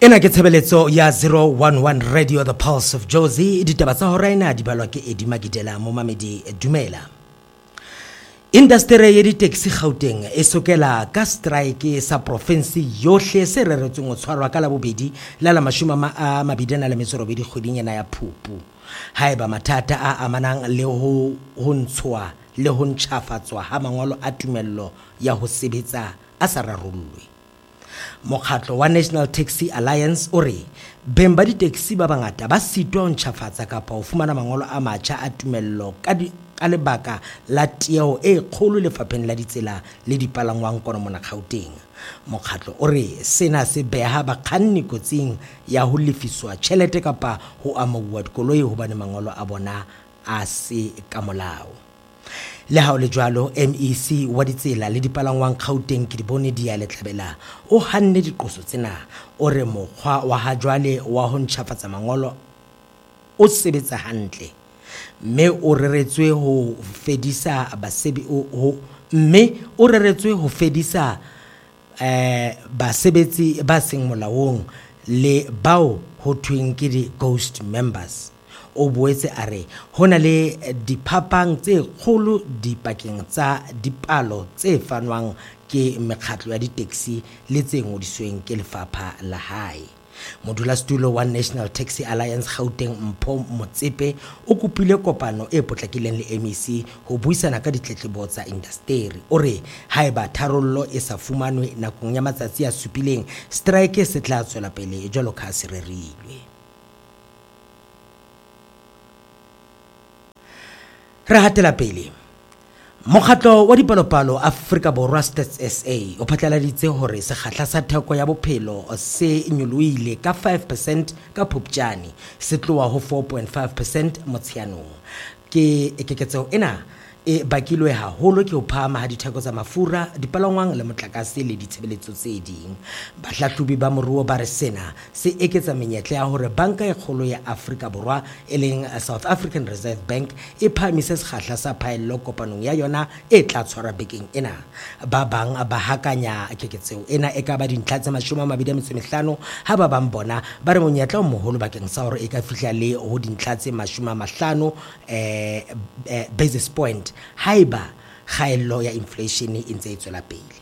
Ena ke tshebeletso ya 011 Radio The Pulse of Jozi. Ditaba tsa hora ena di balwa ke Eddie Magidela mo mamedi dumela. Industry ya di-taxi Gauteng e sokela ka strike sa province yohle se reretsweng ho tshwarwa ka la bobedi la 2022 kgweding ena ya Phupu. Haeba mathata a amanang le ho ntshwa le ho ntjhafatswa ha mangolo a tumello ya ho sebetsa a sa rarollwe. Mokgatlo wa National Taxi Alliance o re beng ba di-taxi ba bangata ba sitwa ho ntjhafatsa kapa ho fumana mangolo a matjha a tumello ka lebaka la tieho e kgolo lefapheng la ditsela le dipalangwang kono mona Gauteng. Mokgatlo o re sena se beha bakganni kotsing ya ho lefiswa tjhelete kapa ho amohuwa dikoloi hobane mangolo a bona a se ka molao. Le ha o le jwalo, MEC wa ditsela le dipalangwang Gauteng ke di bone di ya letlabela o hanne diqoso tsena o re mokgwa wa ha jwale wa ho ntjhafatsa mangolo o sebetsa hantle mme o reretswe ho fedisa basebetsi ba seng molaong le bao ho thweng ke di ghost members. O boetse a re hona le diphapang tse kgolo dipakeng tsa dipalo tse fanwang ke mekgatlo ya di-taxi le tse ngodisweng ke lefapha la hae. Modulasetulo wa National Taxi Alliance Gauteng Mpho Motsepe o kopile kopano e potlakileng le MEC ho buisana ka ditletlebo tsa indasteri. O re haeba tharollo e sa fumanwe nakong ya matsatsi a supileng, strike se tla tswela pele jwalo ka se rerilwe. Re hatela pele. Mokgatlo wa dipalopalo Afrika Borwa Stats SA o phatlaladitse hore sekgahla sa theko ya bophelo se nyolohile ka 5% ka Phuptjane se tloha ho 4.5% Motsheanong. Ke keketseho ena e bakilwe haholo ke ho phahama ha ditheko tsa mafura, dipalangwang le motlakase le ditshebeletso tse ding. Bahlahlobi ba moruo ba re sena se eketsa menyetla ya hore banka e kgolo ya Afrika Borwa e leng South African Reserve Bank e phahamise sekgahla sa phaello kopanong ya yona e tla tshwara bekeng ena. Ba bang ba hakanya keketseho ena e ka ba dintlha tse 25 ha ba bang bona ba re monyetla o moholo bakeng sa hore e ka fihla le ho dintlha tse 50 basis point haiba kgaello ya inflation e ntse e tswela pele.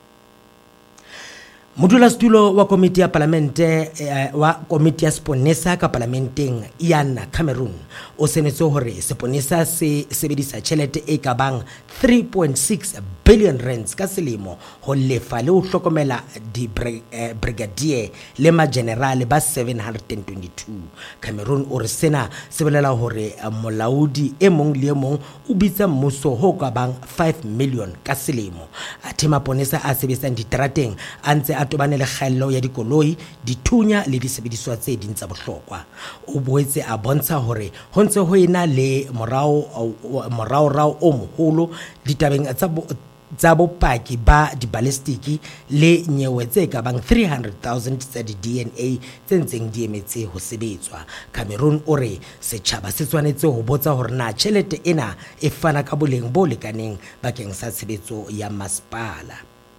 Modulasetulo wa komiti ya palamente wa komiti ya Seponesa ka parlamenteng Ian Cameron o senetse hore Seponesa se sebedisa tjhelete e ka bang 3.6 billion rands ka selemo ho lefa le ho hlokomela di brigadier le magenerale ba 722. Cameron o re sena se bolela hore molaodi e mong le e mong o bitsa mmuso ho ka bang 5 million ka selemo. Athe maponesa a sebetsang diterateng a ntse a tobane le kgaello ya dikoloi, dithunya le disebediswa tse ding tsa bohlokwa. O boetse a bontsha hore ho ntse ho ena le morao o moholo ditabeng tsa bopaki ba dibalistiki le nyewe tse ka bang 300,000 tsa di-DNA tse ntseng di emetse ho sebetswa. Cameron o re setjhaba se tshwanetse ho botsa hore na tjhelete ena e fana ka boleng bo lekaneng bakeng sa tshebetso ya masepala.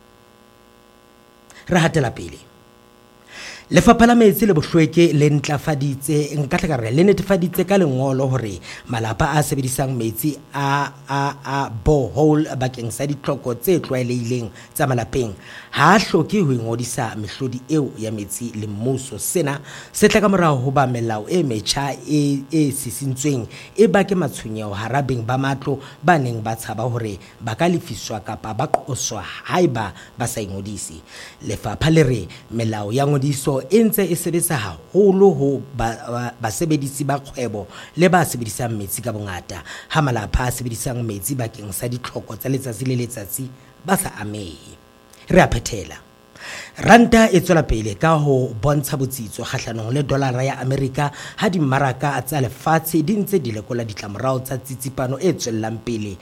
Re hatela pele. Lefapha la metsi le bohlweke le netefaditse ka lengolo hore malapa a sebedisang metsi a borehole bakeng sa ditlhoko tse tlwaelehileng tsa malapeng ha hloke ho ingodisa mehlodi eo ya metsi le mmuso. Sena se tla ka morao ho ba melao e metjha e sisintsweng e bake matshwenyeho hara beng ba matlo ba neng ba tshaba hore ba ka lefiswa kapa ba qoswa haeba ba sa ingodisi. Lefapha le re melao ya ngodiso e ntse e sebetsa haholo ho basebedisi ba kgwebo le ba sebedisang metsi ka bongata ha malapa a sebedisang metsi bakeng sa ditlhoko tsa letsatsi le letsatsi ba sa amehe. Re a phethela. Ranta e tswela pele ka ho bontsha botsitso kgahlanong le dolara ya Amerika ha dimmaraka tsa lefatshe di ntse di lekola ditlamorao tsa tsitsipano e tswellang pele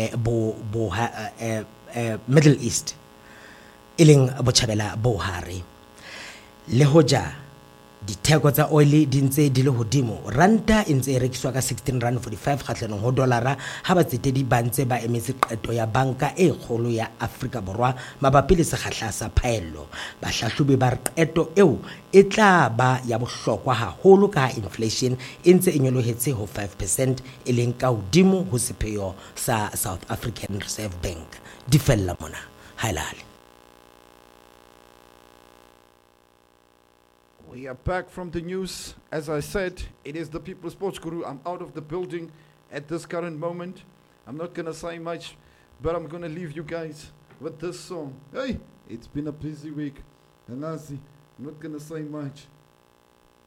Middle East e leng botjhabela bo hare. Le hoja ditheko tsa oil di ntse di le hodimo, ranta e ntse e rekiswa ka 16.45 kgahlanong ho dolara ha batsetedi ba ntse ba emetse qeto ya banka e kgolo ya Afrika Borwa mabapi le sekgahla sa phaello. Bahlahlobi ba re qeto eo e tla ba ya bohlokwa haholo ka inflation e ntse e nyolohetse ho 5% e leng ka hodimo ho sepheo sa South African Reserve Bank. Di fella mona haelale. We are back from the news. As I said, it is the People's Sports Guru. I'm out of the building at this current moment. I'm not going to say much, but I'm going to leave you guys with this song. Hey, it's been a busy week. And I'm not going to say much.